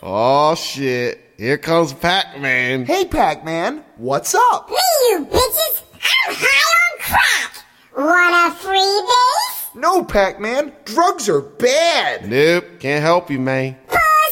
Oh, shit. Here comes Pac-Man. Hey, Pac-Man, what's up? Me, you bitches! I'm high on crack! Want a freebie? No, Pac-Man, drugs are bad. Nope, can't help you, man. Put